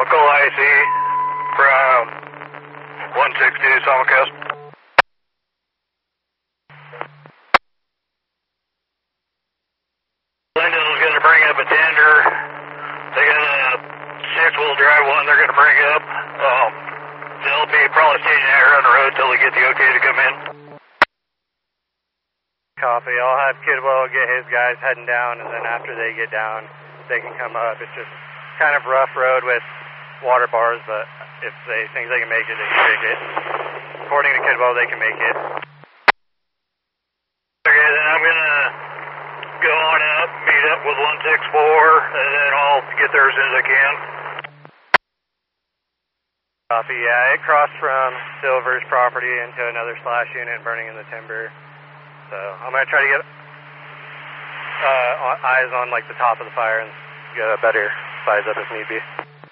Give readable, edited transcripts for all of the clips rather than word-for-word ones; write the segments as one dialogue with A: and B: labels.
A: McCullough IC from 162 Simulcast. Lyndon's going to bring up a tender. They got a six-wheel drive one they're going to bring up. They'll be probably stationary on the road till they get the okay to come in.
B: Copy. I'll have Kidwell get his guys heading down, and then after they get down, they can come up. It's just kind of rough road with water bars, but if they think they can make it, they can make it. According to Kidwell, they can make it.
A: Okay, then I'm going to go on up, meet up with 164, and then I'll get there as soon as I can.
B: Copy, yeah. It crossed from Silver's property into another slash unit burning in the timber. So I'm going to try to get eyes on like the top of the fire and get a better size up if need be.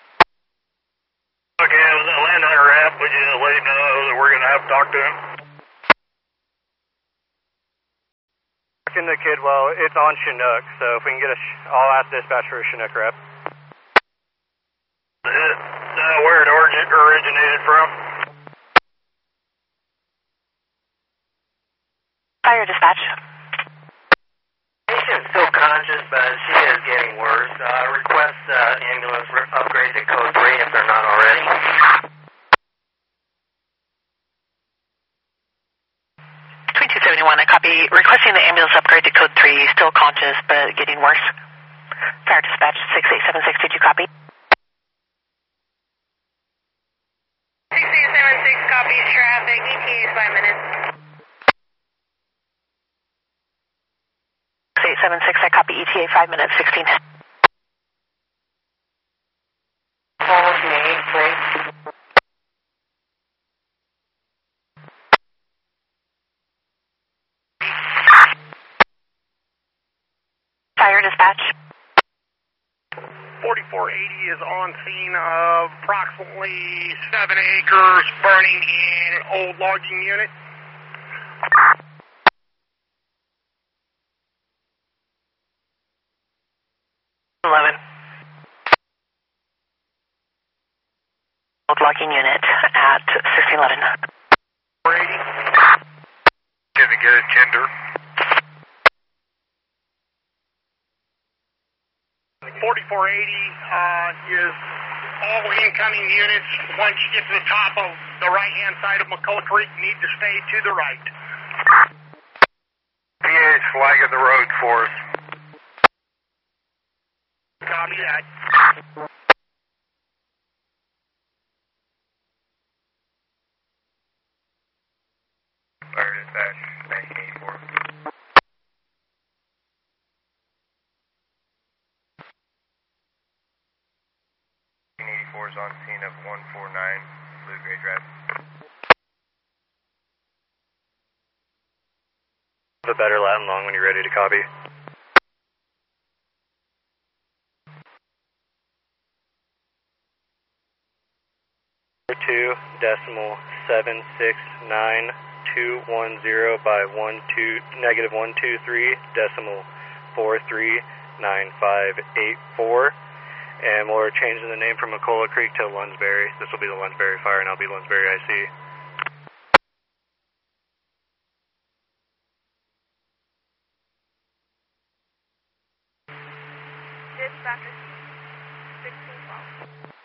A: Okay, with that landowner rep, would you let him know that we're going to have to talk to him?
B: Talking to Kidwell, it's on Chinook, so if we can get I'll ask dispatch for a Chinook rep.
A: Where it originated from?
C: Fire dispatch.
D: Patient's still conscious, but she is getting worse. Request ambulance upgrade to code 3 if they're not already.
C: 2271, I copy. Requesting the ambulance upgrade to code 3, still conscious but getting worse. Fire dispatch 6876, did you copy?
E: 6876 copies traffic, ETA is 5 minutes.
C: 6876, I copy ETA 5 minutes, 16.
D: Calls made, please.
C: Fire dispatch.
F: 4480 is on scene of approximately 7 acres burning in an old logging unit.
C: Old logging unit at 1611.
F: 480.
A: Can we get a tender?
F: 4480 is all incoming units. Once you get to the top of the right-hand side of McCullough Creek, need to stay to the right.
A: PA is flagging the road for us.
F: Copy that.
A: Fire dispatch 1984. Is on scene of 149 Blue Gray Drive.
B: The better Latin long when you're ready to copy. 2.769.210 by -123.439584. And we're changing the name from McCullough Creek to Lunsbury. This will be the Lunsbury Fire, and I'll be Lunsbury IC.
E: Dispatcher 1612.